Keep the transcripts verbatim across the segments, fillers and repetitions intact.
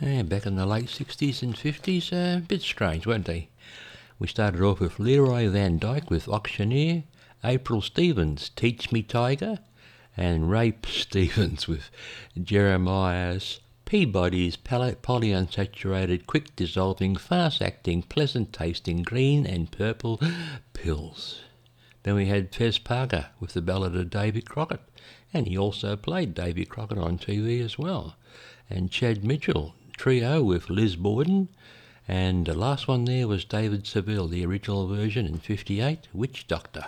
Yeah, back in the late sixties and fifties, uh, a bit strange, weren't they? We started off with Leroy Van Dyke with Auctioneer, April Stevens, Teach Me Tiger, and Ray Stevens with Jeremiah's Peabody's polyunsaturated, quick dissolving, fast acting, pleasant tasting green and purple pills. Then we had Fez Parker with the Ballad of Davy Crockett, and he also played Davy Crockett on T V as well. And Chad Mitchell, Trio with Liz Borden, and the last one there was David Seville, the original version in fifty-eight, Witch Doctor.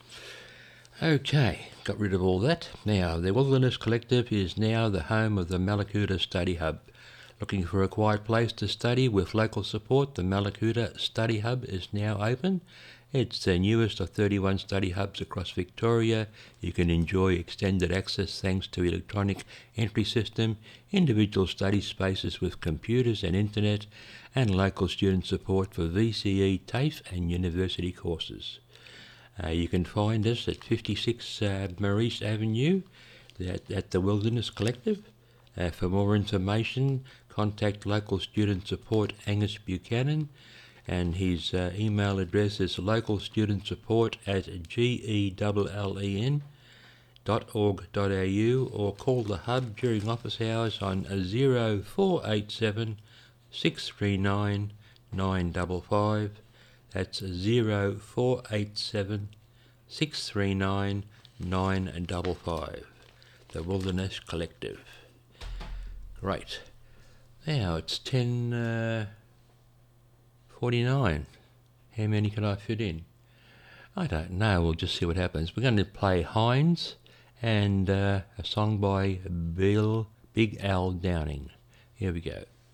Okay, got rid of all that. Now, the Wilderness Collective is now the home of the Malakuta Study Hub. Looking for a quiet place to study with local support, the Malakuta Study Hub is now open. It's the newest of thirty-one study hubs across Victoria. You can enjoy extended access thanks to electronic entry system, individual study spaces with computers and internet, and local student support for V C E, TAFE and university courses. Uh, you can find us at fifty-six uh, Maurice Avenue at, at the Wilderness Collective. Uh, for more information, contact local student support Angus Buchanan, and his uh, email address is localstudentsupport at g-e-l-l-e-n dot org dot a u, or call the hub during office hours on zero four eight seven, six three nine, nine five five. That's zero four eight seven, six three nine, nine five five. The Wilderness Collective. Great. Now it's ten... Uh, forty-nine. How many can I fit in? I don't know. We'll just see what happens. We're going to play Hines and uh, a song by Bill Big Al Downing. Here we go.